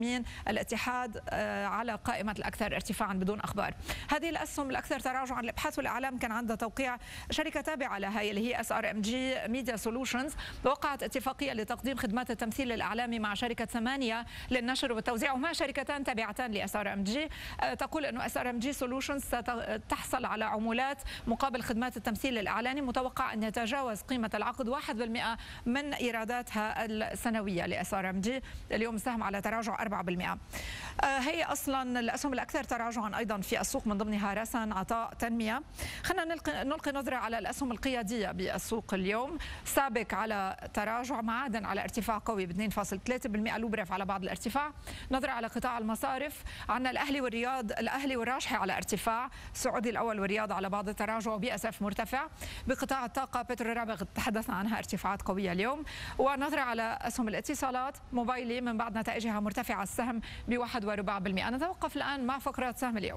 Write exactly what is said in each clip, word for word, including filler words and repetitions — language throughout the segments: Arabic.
مين الاتحاد على قائمة الأكثر ارتفاعا بدون أخبار. هذه الأسهم الأكثر تراجعا، الإبحاث والإعلام كان عندها توقيع شركة تابعة لها اللي هي اس ار ام جي ميديا سولوشنز، وقعت اتفاقية لتقديم خدمات التمثيل الإعلامي مع شركة ثمانية للنشر والتوزيع، وهما شركتان تابعتان لاس ار ام جي. تقول أنه اس ار ام جي سولوشنز ستحصل على عمولات مقابل خدمات التمثيل الإعلاني، متوقع أن يتجاوز قيمة العقد واحد بالمئة من إيراداتها السنوية لاس ار ام جي. اليوم السهم على تراجع أربعة بالمئة. هي اصلا الاسهم الاكثر تراجعا ايضا في السوق، من ضمنها رسن، عطاء، تنميه. خلينا نلقي نلقي نظره على الاسهم القياديه بالسوق اليوم. سابك على تراجع، معادن على ارتفاع قوي ب اثنين فاصلة ثلاثة بالمئة، لوبرف على بعض الارتفاع. نظره على قطاع المصارف، عندنا الاهلي والرياض، الاهلي والراجحي على ارتفاع، السعودي الاول والرياض على بعض التراجع، وبي اس اف مرتفع. بقطاع الطاقه بترو رابغ تحدثنا عنها ارتفاعات قويه اليوم. ونظره على اسهم الاتصالات، موبايلي من بعد نتائجها مرتفعه السهم بواحد وربع بالمئة. نتوقف الآن مع فقرات سهم اليوم.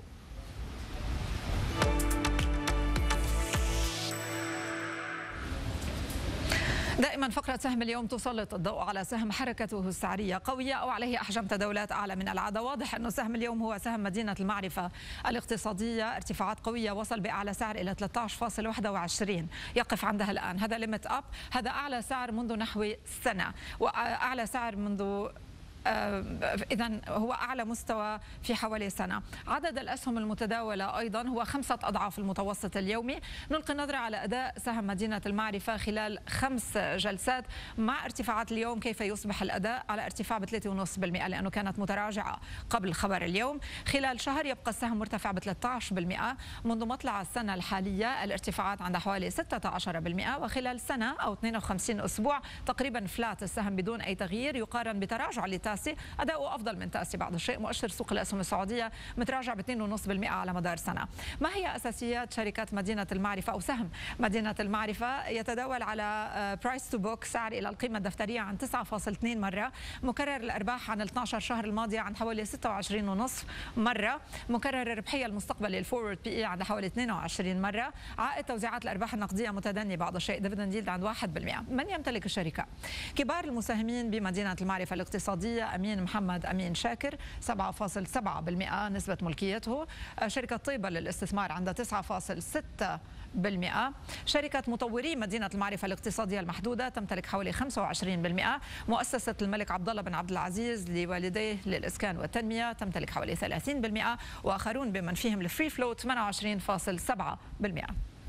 دائما فقرة سهم اليوم تسلط الضوء على سهم حركته السعرية قوية أو عليه أحجام تداولات أعلى من العادة. واضح أنه سهم اليوم هو سهم مدينة المعرفة الاقتصادية، ارتفاعات قوية، وصل بأعلى سعر إلى ثلاثة عشر فاصلة واحد وعشرين، يقف عندها الآن. هذا ليميت أب، هذا أعلى سعر منذ نحو سنة، وأعلى سعر منذ إذا هو أعلى مستوى في حوالي سنة. عدد الأسهم المتداولة أيضا هو خمسة أضعاف المتوسط اليومي. نلقي نظرة على أداء سهم مدينة المعرفة خلال خمس جلسات مع ارتفاعات اليوم. كيف يصبح الأداء؟ على ارتفاع ب ثلاثة فاصلة خمسة بالمئة لأنه كانت متراجعة قبل خبر اليوم. خلال شهر يبقى السهم مرتفع ب ثلاثة عشر بالمئة. منذ مطلع السنة الحالية الارتفاعات عند حوالي ستة عشر بالمئة، وخلال سنة أو اثنين وخمسين أسبوع تقريبا فلات السهم بدون أي تغيير، يقارن بتراجع لتاسي أداؤه أفضل من تاسي بعض الشيء. مؤشر سوق الأسهم السعودية متراجع ب اثنين فاصلة خمسة بالمئة على مدار سنة. ما هي أساسيات شركة مدينة المعرفة أو سهم مدينة المعرفة؟ يتداول على برايس تو بوك، سعر إلى القيمة الدفترية عن تسعة فاصلة اثنين مرة، مكرر الأرباح عن اثني عشر شهر الماضية عن حوالي ستة وعشرين فاصلة خمسة مرة، مكرر الربحية المستقبلي الفورورد بي اي عند حوالي اثنين وعشرين مرة، عائد توزيعات الأرباح النقدية متدني بعض الشيء، ديفيدند ييلد عند واحد بالمئة. من يمتلك الشركة؟ كبار المساهمين بمدينة المعرفة الاقتصادية: أمين محمد أمين شاكر سبعة فاصلة سبعة بالمئة نسبة ملكيته. شركة طيبة للاستثمار عندها تسعة فاصلة ستة بالمئة. شركة مطوري مدينة المعرفة الاقتصادية المحدودة تمتلك حوالي خمسة وعشرين بالمئة. مؤسسة الملك عبد الله بن عبد العزيز لوالديه للإسكان والتنمية تمتلك حوالي ثلاثين بالمئة، وآخرون بمن فيهم الفري فلوت ثمانية وعشرين فاصلة سبعة بالمئة.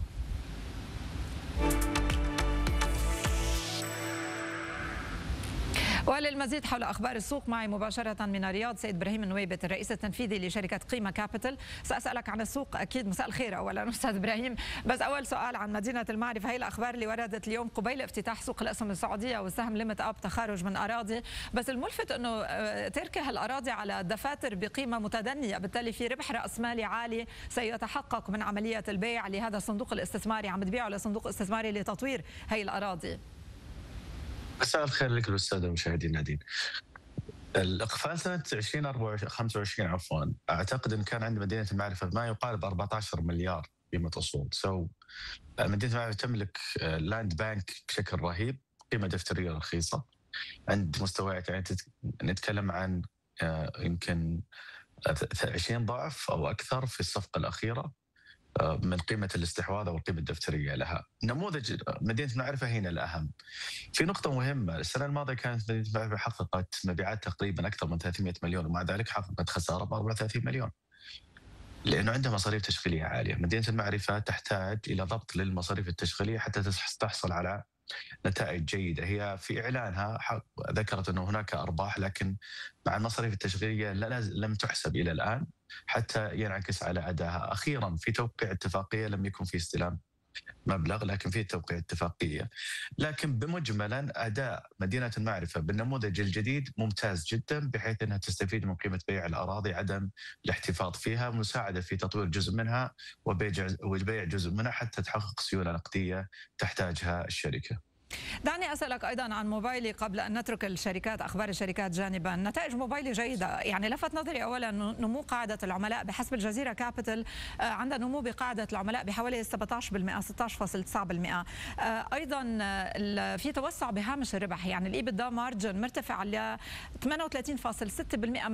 وللمزيد حول أخبار السوق معي مباشرة من الرياض سيد إبراهيم النويبة، الرئيس التنفيذي لشركة قيمة كابيتال. سأسألك عن السوق أكيد. مساء الخير أولا أستاذ إبراهيم، بس أول سؤال عن مدينة المعرفة. هي الأخبار اللي وردت اليوم قبيل افتتاح سوق الأسهم السعودية والسهم ليميت أب تخارج من أراضي، بس الملفت أنه تركها الأراضي على دفاتر بقيمة متدنية، بالتالي في ربح رأس مالي عالي سيتحقق من عملية البيع لهذا الصندوق الاستثماري. عم تبيعه لصندوق استثماري لتطوير هي الأراضي. مساء الخير لك الأستاذ المشاهدين نادين. الإقفال سنة ألفين وخمسة وعشرين عفوا، أعتقد أن كان عند مدينة المعرفة ما يقارب أربعة عشر مليار قيمة أصول. سو مدينة المعرفة تملك لاند بانك بشكل رهيب، قيمة دفترية رخيصة، عند مستويات يعني نتكلم عن يمكن عشرين ضعف أو أكثر في الصفقة الأخيرة من قيمة الاستحواذ أو القيمة الدفترية لها. نموذج مدينة المعرفة هنا الأهم. في نقطة مهمة، السنة الماضية كانت مدينة المعرفة حققت مبيعات تقريبا أكثر من ثلاثمئة مليون، ومع ذلك حققت خسارة ب أربعة وثلاثين مليون، لأنه عندها مصاريف تشغيلية عالية. مدينة المعرفة تحتاج إلى ضبط للمصاريف التشغيلية حتى تحصل على نتائج جيدة. هي في إعلانها ذكرت أنه هناك أرباح، لكن مع المصاريف التشغيلية لم تحسب إلى الآن حتى ينعكس على أدائها. أخيرا في توقيع اتفاقية، لم يكن في استلام مبلغ لكن في توقيع اتفاقية. لكن بمجملا أداء مدينة المعرفة بالنموذج الجديد ممتاز جدا، بحيث أنها تستفيد من قيمة بيع الأراضي، عدم الاحتفاظ فيها، مساعدة في تطوير جزء منها وبيع جزء منها حتى تحقق سيولة نقدية تحتاجها الشركة. دعني أسألك أيضا عن موبايلي قبل أن نترك الشركات، أخبار الشركات جانبا. نتائج موبايلي جيدة، يعني لفت نظري أولا نمو قاعدة العملاء بحسب الجزيرة كابيتال، عندها نمو بقاعدة العملاء بحوالي سبعة عشر بالمئة ستة عشر فاصلة تسعة بالمئة. أيضا في توسع بهامش الربح، يعني الإيبيدا مارجن مرتفع ل ثمانية وثلاثين فاصلة ستة بالمئة